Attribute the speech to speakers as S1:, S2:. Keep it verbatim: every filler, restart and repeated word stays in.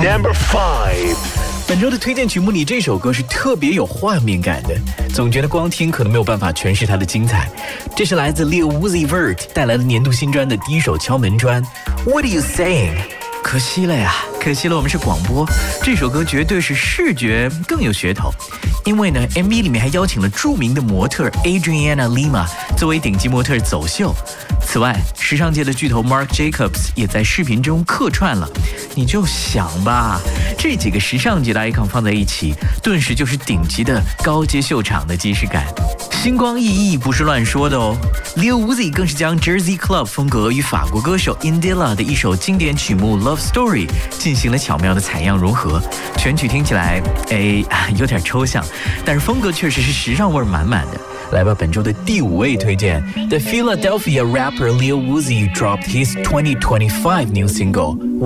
S1: Number five。
S2: 本周的推荐曲目里，这首歌是特别有画面感的，总觉得光听可能没有办法诠释它的精彩。这是来自 Lil Uzi Vert 带来的年度新专的第一首敲门砖 What are you saying？ 可惜了呀，可惜了，我们是广播，这首歌绝对是视觉更有噱头。因为呢 M V 里面还邀请了著名的模特 Adriana Lima 作为顶级模特走秀。此外，时尚界的巨头 Marc Jacobs 也在视频中客串了。你就想吧，这几个时尚界的 icon 放在一起，顿时就是顶级的高阶秀场的即视感。星光熠熠不是乱说的哦。Lil Uzi 更是将 Jersey Club 风格与法国歌手 Indila 的一首经典曲目 Love Story 进行了巧妙的采样融合。全曲听起来，哎，有点抽象，但是风格确实是时尚味满满的。来吧，本周的第五位推荐 The Philadelphia rapper Lil Uzi dropped his twenty twenty-five new single